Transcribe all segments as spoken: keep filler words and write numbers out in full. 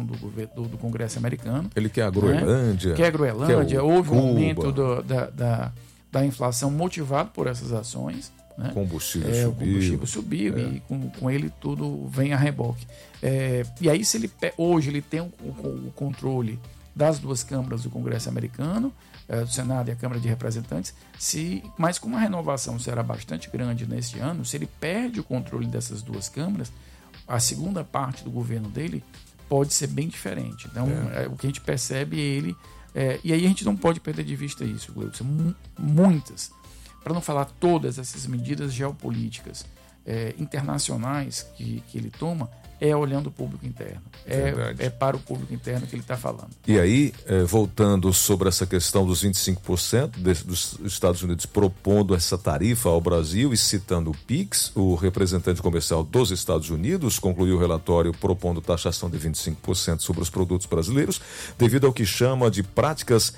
do, governo, do, do Congresso americano. Ele quer a Groenlândia. Né? Quer a Groenlândia. Quer houve Cuba. um aumento do, da, da, da inflação motivado por essas ações. Né? Combustível é, subiu. O combustível subiu é. e com, com ele tudo vem a reboque. É, e aí, se ele hoje ele tem o, o, o controle das duas câmaras do Congresso americano, é, do Senado e a Câmara de Representantes, se, mas como a renovação será bastante grande neste ano, se ele perde o controle dessas duas câmaras, a segunda parte do governo dele pode ser bem diferente. Então, é. É, o que a gente percebe é ele... É, e aí a gente não pode perder de vista isso, Gleudson. Muitas, para não falar todas essas medidas geopolíticas é, internacionais que, que ele toma, é olhando o público interno. É, é para o público interno que ele está falando. E aí, é, voltando sobre essa questão dos vinte e cinco por cento de, dos Estados Unidos propondo essa tarifa ao Brasil e citando o Pix, o representante comercial dos Estados Unidos concluiu o relatório propondo taxação de vinte e cinco por cento sobre os produtos brasileiros, devido ao que chama de práticas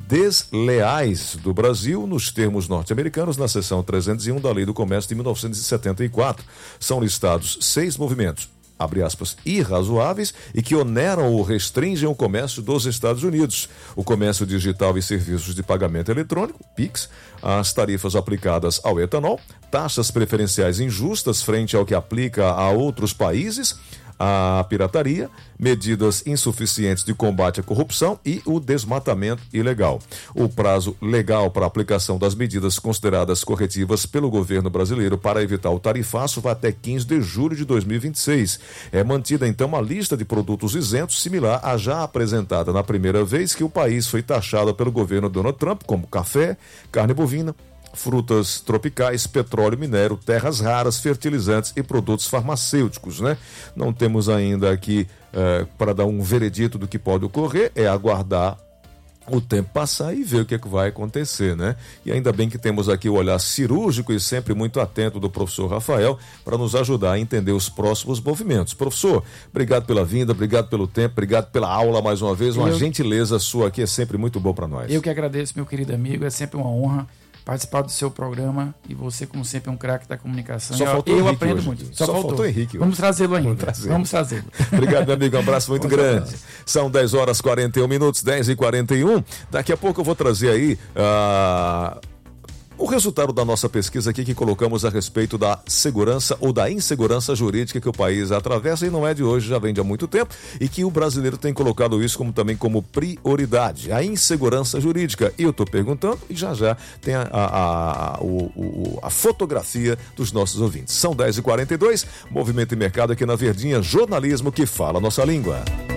desleais do Brasil nos termos norte-americanos na seção trezentos e um da Lei do Comércio de mil novecentos e setenta e quatro. São listados seis movimentos, abre aspas, irrazoáveis e que oneram ou restringem o comércio dos Estados Unidos. O comércio digital e serviços de pagamento eletrônico, Pix, as tarifas aplicadas ao etanol, taxas preferenciais injustas frente ao que aplica a outros países, a pirataria, medidas insuficientes de combate à corrupção e o desmatamento ilegal. O prazo legal para a aplicação das medidas consideradas corretivas pelo governo brasileiro para evitar o tarifaço vai até quinze de julho de dois mil e vinte e seis. É mantida então uma lista de produtos isentos similar à já apresentada na primeira vez que o país foi taxado pelo governo Donald Trump, como café, carne bovina, frutas tropicais, petróleo, minério, terras raras, fertilizantes e produtos farmacêuticos, né? Não temos ainda aqui eh, para dar um veredito do que pode ocorrer, é aguardar o tempo passar e ver o que, é que vai acontecer, né? E ainda bem que temos aqui o olhar cirúrgico e sempre muito atento do professor Rafael para nos ajudar a entender os próximos movimentos. Professor, obrigado pela vinda, obrigado pelo tempo, obrigado pela aula mais uma vez, uma Eu... gentileza sua aqui é sempre muito bom para nós. Eu que agradeço, meu querido amigo, é sempre uma honra participar do seu programa e você, como sempre, é um craque da comunicação. Só eu faltou eu Henrique aprendo hoje. muito. Só, Só faltou, faltou Henrique. Vamos trazê-lo ainda. Vamos, trazer. Vamos trazê-lo. Obrigado, meu amigo. Um abraço muito Vamos grande. abraço. São dez horas e quarenta e um minutos, dez e quarenta e um. Daqui a pouco eu vou trazer aí uh, o resultado da nossa pesquisa aqui que colocamos a respeito da segurança ou da insegurança jurídica que o país atravessa e não é de hoje, já vem de há muito tempo e que o brasileiro tem colocado isso como também como prioridade, a insegurança jurídica. E eu estou perguntando e já já tem a, a, a, o, o, a fotografia dos nossos ouvintes. São dez e quarenta e dois, Movimento e Mercado aqui na Verdinha, jornalismo que fala a nossa língua.